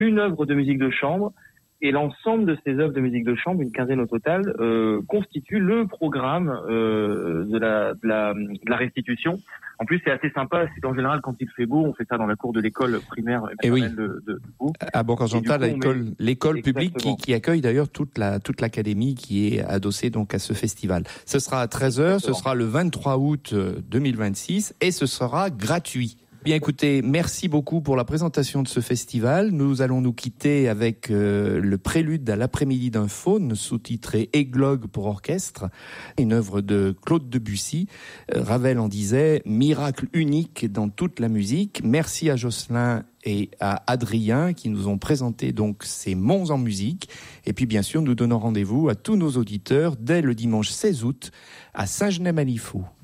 une œuvre de musique de chambre. Et l'ensemble de ces œuvres de musique de chambre, une quinzaine au total, constitue le programme de la restitution. En plus, c'est assez sympa. C'est qu'en général, quand il fait beau, on fait ça dans la cour de l'école primaire et oui. de Bourg. À Bourg-en-Gental, l'école publique qui accueille d'ailleurs toute l'académie qui est adossée donc à ce festival. Ce sera à 13h, ce sera le 23 août 2026 et ce sera gratuit. Bien écoutez, merci beaucoup pour la présentation de ce festival. Nous allons nous quitter avec le prélude à l'après-midi d'un faune, sous-titré Églogue pour orchestre, une œuvre de Claude Debussy. Ravel en disait « Miracle unique dans toute la musique ». Merci à Jocelyn et à Adrien qui nous ont présenté donc ces monts en musique. Et puis bien sûr, nous donnons rendez-vous à tous nos auditeurs dès le dimanche 16 août à Saint-Genès-Malifaux.